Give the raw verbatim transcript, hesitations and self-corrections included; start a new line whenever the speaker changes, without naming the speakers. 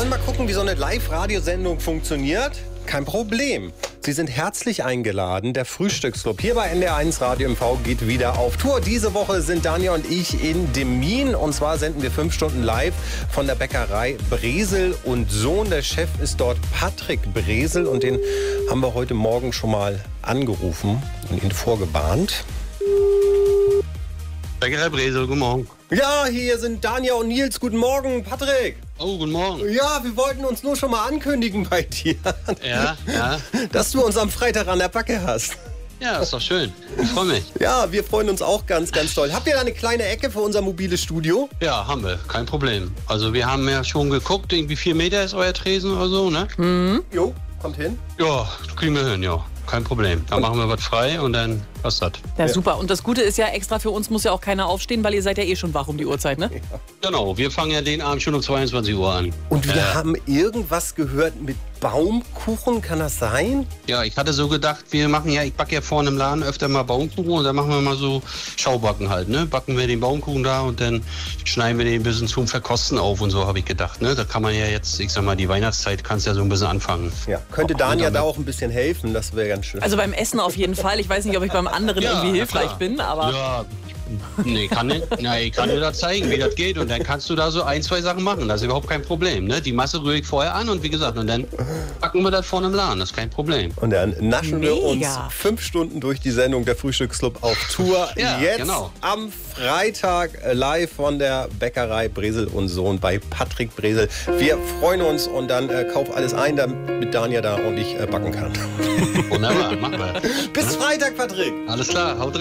wollen mal gucken, wie so eine Live-Radiosendung funktioniert? Kein Problem. Sie sind herzlich eingeladen. Der Frühstücksclub hier bei N D R eins Radio M V geht wieder auf Tour. Diese Woche sind Danja und ich in Demmin. Und zwar senden wir fünf Stunden live von der Bäckerei Bresel und Sohn. Der Chef ist dort Patrick Bresel. Und den haben wir heute Morgen schon mal angerufen und ihn vorgewarnt.
Bäckerei Bresel, guten Morgen.
Ja, hier sind Danja und Nils. Guten Morgen, Patrick.
Oh, guten Morgen.
Ja, wir wollten uns nur schon mal ankündigen bei dir.
Ja, ja.
Dass du uns am Freitag an der Backe hast.
Ja, ist doch schön. Ich freue mich.
Ja, wir freuen uns auch ganz, ganz toll. Habt ihr da eine kleine Ecke für unser mobiles Studio?
Ja, haben wir. Kein Problem. Also wir haben ja schon geguckt, irgendwie vier Meter ist euer Tresen oder so, ne?
Mhm. Jo, kommt hin.
Ja, kriegen wir hin, ja. Kein Problem. Dann machen wir was frei und dann passt das.
Ja, super. Und das Gute ist ja, extra für uns muss ja auch keiner aufstehen, weil ihr seid ja eh schon wach um die Uhrzeit, ne?
Ja.
Genau, wir fangen ja den Abend schon um zweiundzwanzig Uhr an.
Und wir
äh,
haben irgendwas gehört mit Baumkuchen, kann das sein?
Ja, ich hatte so gedacht, wir machen ja, ich backe ja vorne im Laden öfter mal Baumkuchen und dann machen wir mal so Schaubacken halt, ne? Backen wir den Baumkuchen da und dann schneiden wir den ein bisschen zum Verkosten auf und so, habe ich gedacht, ne? Da kann man ja jetzt, ich sag mal, die Weihnachtszeit kannst ja so ein bisschen anfangen.
Ja, könnte Danja da auch ein bisschen helfen, das wäre ganz schön.
Also beim Essen auf jeden Fall. Ich weiß nicht, ob ich beim anderen
Ja,
irgendwie
ja,
hilfreich
klar.
bin, aber...
Ja, nee, kann ich, na, ich kann dir da zeigen, wie das geht und dann kannst du da so ein, zwei Sachen machen, das ist überhaupt kein Problem, ne? Die Masse rühre ich vorher an und wie gesagt, und dann backen wir das vorne im Laden, das ist kein Problem.
Und dann naschen wir uns
Mega.
fünf Stunden durch die Sendung der Frühstücksclub auf Tour.
Ja,
Jetzt
genau.
am Freitag äh, live von der Bäckerei Bresel und Sohn bei Patrick Bresel. Wir freuen uns und dann äh, kauf alles ein, damit Danja da ordentlich äh, backen kann.
Wunderbar, machen wir.
Bis Freitag, Patrick.
Alles klar, haut rein.